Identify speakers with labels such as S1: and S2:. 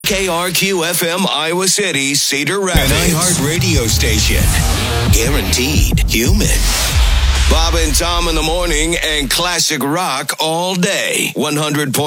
S1: KRQ-FM Iowa City, Cedar Rapids.
S2: An iHeart radio station.
S1: Guaranteed human. Bob and Tom in the morning and classic rock all day. 100.